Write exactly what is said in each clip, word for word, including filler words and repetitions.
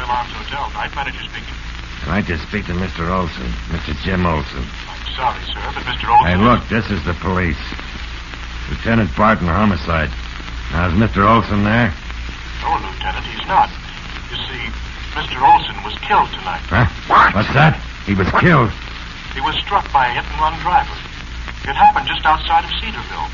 William Arms Hotel. Night manager speaking. I'd like to speak to Mister Olson, Mister Jim Olson. I'm sorry, sir, but Mister Olson... Hey, look, this is the police. Lieutenant Barton, homicide. Now, is Mister Olson there? No, Lieutenant, he's not. You see, Mister Olson was killed tonight. Huh? What? What's that? He was killed? He was struck by a hit-and-run driver. It happened just outside of Cedarville.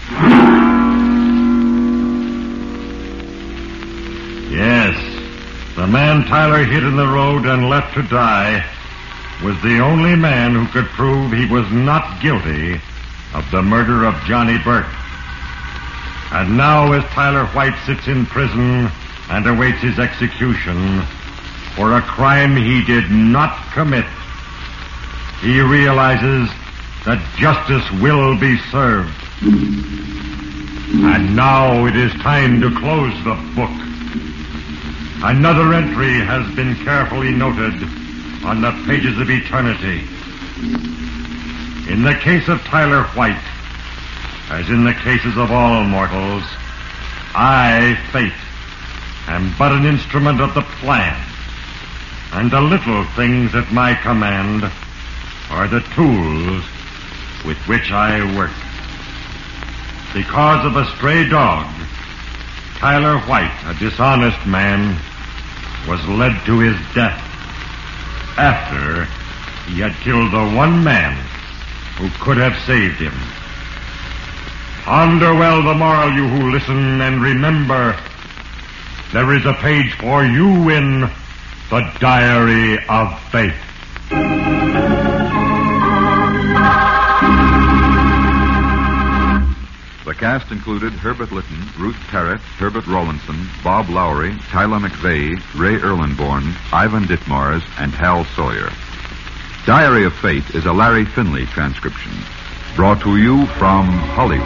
Yes. The man Tyler hit in the road and left to die was the only man who could prove he was not guilty of the murder of Johnny Burke. And now, as Tyler White sits in prison and awaits his execution for a crime he did not commit, he realizes that justice will be served. And now it is time to close the book. Another entry has been carefully noted on the pages of eternity. In the case of Tyler White, as in the cases of all mortals, I, Fate, am but an instrument of the plan, and the little things at my command are the tools with which I work. Because of a stray dog, Tyler White, a dishonest man, was led to his death after he had killed the one man who could have saved him. Ponder well the moral, you who listen, and remember, there is a page for you in the Diary of Fate. The cast included Herbert Litton, Ruth Parrott, Herbert Rawlinson, Bob Lowry, Tyler McVeigh, Ray Erlenborn, Ivan Ditmars, and Hal Sawyer. Diary of Fate is a Larry Finley transcription, brought to you from Hollywood.